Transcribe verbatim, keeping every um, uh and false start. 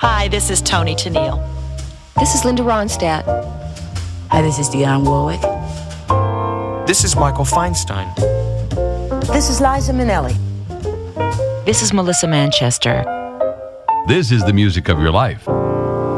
Hi, this is Tony Tennille. This is Linda Ronstadt. Hi, this is Dionne Warwick. This is Michael Feinstein. This is Liza Minnelli. This is Melissa Manchester. This is the music of your life.